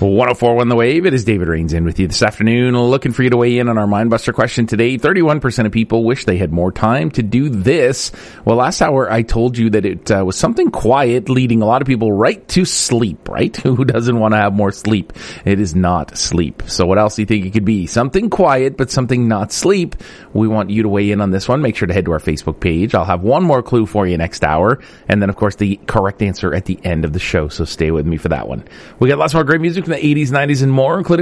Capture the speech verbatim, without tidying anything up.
one oh four point one The Wave. It is David Rains in with you this afternoon, looking for you to weigh in on our Mindbuster question today. thirty-one percent of people wish they had more time to do this. Well, last hour I told you that it uh, was something quiet leading a lot of people right to sleep, right? Who doesn't want to have more sleep? It is not sleep. So what else do you think it could be? Something quiet, but something not sleep. We want you to weigh in on this one. Make sure to head to our Facebook page. I'll have one more clue for you next hour. And then, of course, the correct answer at the end of the show. So stay with me for that one. We got lots more great music from the eighties, nineties, and more, including